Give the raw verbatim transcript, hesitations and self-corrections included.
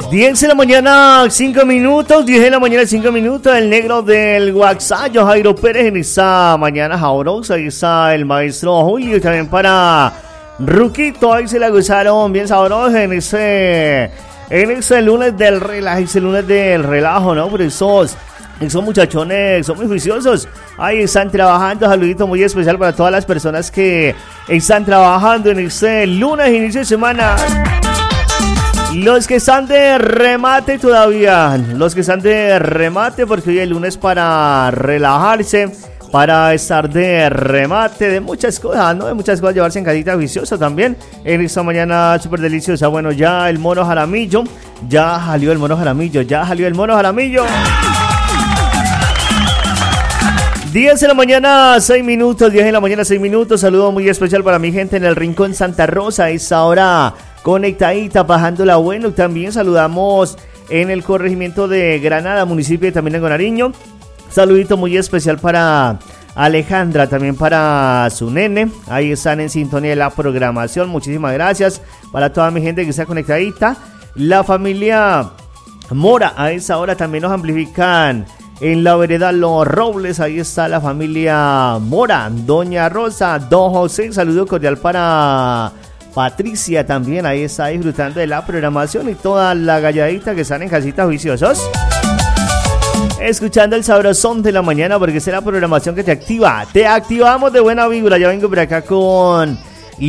diez de la mañana, cinco minutos. diez de la mañana, cinco minutos. El negro del Guaxayo, Jairo Pérez, en esa mañana sabrosa. Ahí está el maestro Julio. Y también para Ruquito. Ahí se la gozaron bien sabrosa en ese, en ese lunes del relajo. Ese lunes del relajo, ¿no? Por esos, esos muchachones son muy juiciosos. Ahí están trabajando. Saludito muy especial para todas las personas que están trabajando en este lunes, inicio de semana. Los que están de remate todavía, los que están de remate, porque hoy es lunes para relajarse, para estar de remate, de muchas cosas, ¿no? De muchas cosas, llevarse en casita juiciosa también, en esta mañana súper deliciosa. Bueno, ya el mono Jaramillo, ya salió el mono Jaramillo, ya salió el mono Jaramillo. diez de la mañana, seis minutos, diez de la mañana, seis minutos. Saludo muy especial para mi gente en el Rincón Santa Rosa, a esta hora conectadita, bajándola bueno. También saludamos en el corregimiento de Granada, municipio de también de Nariño. Saludito muy especial para Alejandra, también para su nene. Ahí están en sintonía de la programación. Muchísimas gracias para toda mi gente que está conectadita. La familia Mora, a esa hora también nos amplifican en la vereda Los Robles. Ahí está la familia Mora, doña Rosa, don José. Saludo cordial para Patricia también, ahí está disfrutando de la programación y toda la galladita que están en casitas juiciosos. Escuchando el sabrosón de la mañana, porque es la programación que te activa. Te activamos de buena vibra. Ya vengo por acá con